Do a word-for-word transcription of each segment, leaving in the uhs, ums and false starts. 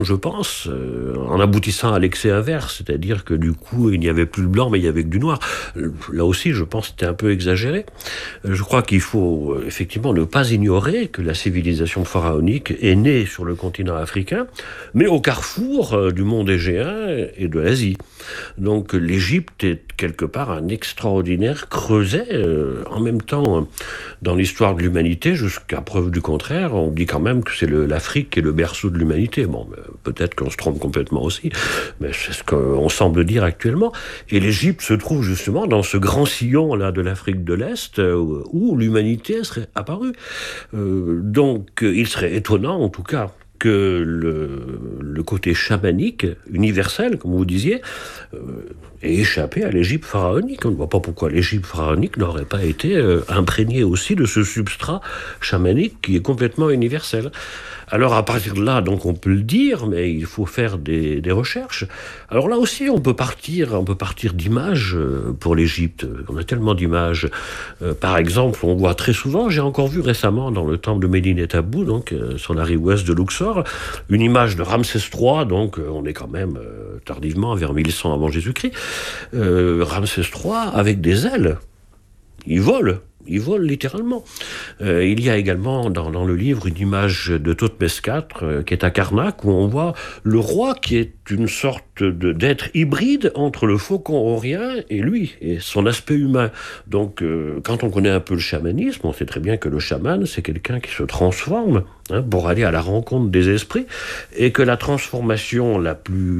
Je pense, euh, en aboutissant à l'excès inverse, c'est-à-dire que du coup, il n'y avait plus le blanc, mais il y avait que du noir. Là aussi, je pense que c'était un peu exagéré. Je crois qu'il faut euh, effectivement ne pas ignorer que la civilisation pharaonique est née sur le continent africain, mais au carrefour euh, du monde égéen et de l'Asie. Donc l'Égypte est quelque part un extraordinaire creuset. Euh, en même temps, dans l'histoire de l'humanité, jusqu'à preuve du contraire, on dit quand même que c'est le, l'Afrique qui est le berceau de l'humanité. Bon, peut-être qu'on se trompe complètement aussi, mais c'est ce qu'on semble dire actuellement. Et l'Égypte se trouve justement dans ce grand sillon là de l'Afrique de l'Est euh, où l'humanité serait apparue. Euh, donc il serait étonnant en tout cas que le, le côté chamanique, universel, comme vous disiez, euh, ait échappé à l'Égypte pharaonique. On ne voit pas pourquoi l'Égypte pharaonique n'aurait pas été euh, imprégnée aussi de ce substrat chamanique qui est complètement universel. Alors à partir de là, donc on peut le dire, mais il faut faire des, des recherches. Alors là aussi, on peut partir, on peut partir d'images pour l'Égypte. On a tellement d'images. Euh, par exemple, on voit très souvent, j'ai encore vu récemment dans le temple de Médine Tabou, donc euh, sur la rive ouest de Luxor, une image de Ramsès trois, donc euh, on est quand même euh, tardivement vers mille cent avant Jésus-Christ. Euh, Ramsès trois avec des ailes. Il vole. Il vole littéralement. Euh, il y a également dans, dans le livre une image de Thotmès quatre euh, qui est à Karnak où on voit le roi qui est une sorte de, d'être hybride entre le faucon orien et lui, et son aspect humain. Donc euh, quand on connaît un peu le chamanisme, on sait très bien que le chaman c'est quelqu'un qui se transforme hein, pour aller à la rencontre des esprits et que la transformation la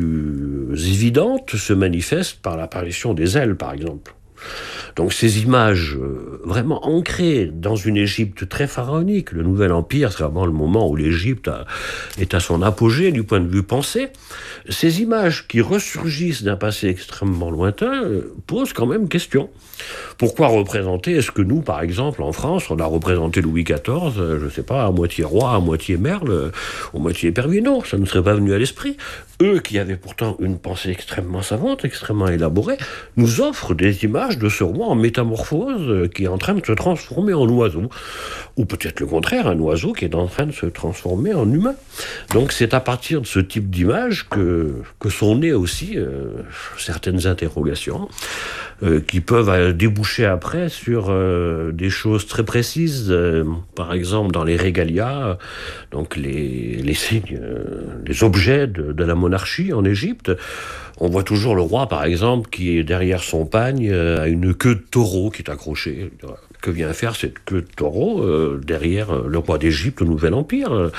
plus évidente se manifeste par l'apparition des ailes par exemple. Donc ces images euh, vraiment ancrées dans une Égypte très pharaonique, le Nouvel Empire, c'est vraiment le moment où l'Égypte a, est à son apogée du point de vue pensée, ces images qui ressurgissent d'un passé extrêmement lointain euh, posent quand même question. Pourquoi représenter, est-ce que nous, par exemple, en France, on a représenté Louis quatorze, euh, je ne sais pas, à moitié roi, à moitié merle, euh, à moitié épervier? Non, ça ne serait pas venu à l'esprit. Eux, qui avaient pourtant une pensée extrêmement savante, extrêmement élaborée, nous offrent des images de ce roi en métamorphose euh, qui est en train de se transformer en oiseau. Ou peut-être le contraire, un oiseau qui est en train de se transformer en humain. Donc c'est à partir de ce type d'image que, que sont nées aussi euh, certaines interrogations euh, qui peuvent euh, déboucher après sur euh, des choses très précises. Euh, par exemple, dans les régalias, donc les, les signes, euh, les objets de, de la monarchie en Égypte, on voit toujours le roi, par exemple, qui est derrière son pagne, euh, a une queue de taureau qui est accrochée. Que vient faire cette queue de taureau euh, derrière le roi d'Égypte au Nouvel Empire? euh,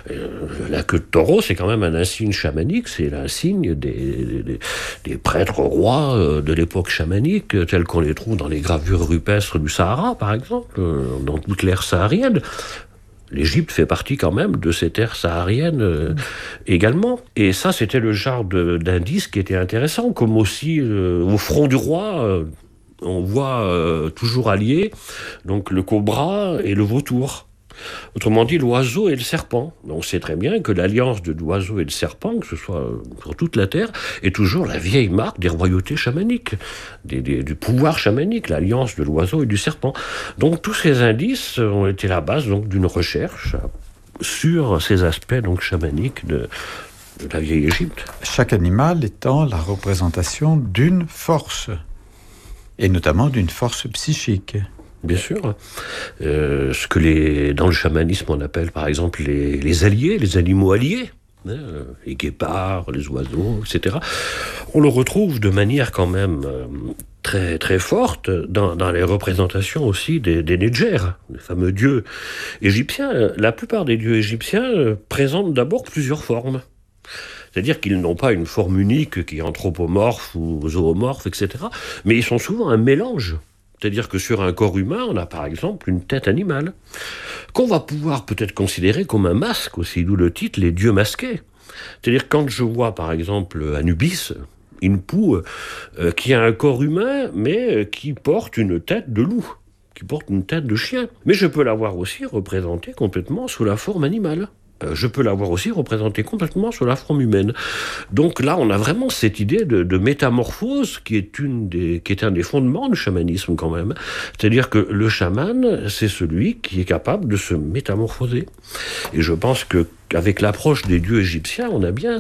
La queue de taureau, c'est quand même un insigne chamanique, c'est l'insigne des, des, des prêtres rois euh, de l'époque chamanique, tels qu'on les trouve dans les gravures rupestres du Sahara, par exemple, euh, dans toute l'ère saharienne. L'Égypte fait partie quand même de cette ère saharienne euh, également. Et ça, c'était le genre de, d'indice qui était intéressant, comme aussi euh, au front du roi, euh, on voit euh, toujours alliés donc le cobra et le vautour. Autrement dit, l'oiseau et le serpent. On sait très bien que l'alliance de l'oiseau et le serpent, que ce soit sur toute la Terre, est toujours la vieille marque des royautés chamaniques, des, des, du pouvoir chamanique, l'alliance de l'oiseau et du serpent. Donc tous ces indices ont été la base donc, d'une recherche sur ces aspects donc, chamaniques de, de la vieille Égypte. Chaque animal étant la représentation d'une force, et notamment d'une force psychique. Bien sûr. Euh, ce que les, dans le chamanisme on appelle par exemple les, les alliés, les animaux alliés, hein, les guépards, les oiseaux, et cetera. On le retrouve de manière quand même euh, très, très forte dans, dans les représentations aussi des, des Nedjers, les fameux dieux égyptiens. La plupart des dieux égyptiens euh, présentent d'abord plusieurs formes. C'est-à-dire qu'ils n'ont pas une forme unique qui est anthropomorphe ou zoomorphe, et cetera. Mais ils sont souvent un mélange. C'est-à-dire que sur un corps humain, on a par exemple une tête animale, qu'on va pouvoir peut-être considérer comme un masque aussi, d'où le titre « Les dieux masqués ». C'est-à-dire quand je vois par exemple Anubis, Inpu, euh, qui a un corps humain, mais qui porte une tête de loup, qui porte une tête de chien. Mais je peux l'avoir aussi représenté complètement sous la forme animale. euh, je peux l'avoir aussi représenté complètement sous la forme humaine. Donc là, on a vraiment cette idée de, de métamorphose qui est, une des, qui est un des fondements du chamanisme quand même. C'est-à-dire que le chaman, c'est celui qui est capable de se métamorphoser. Et je pense que avec l'approche des dieux égyptiens, on a bien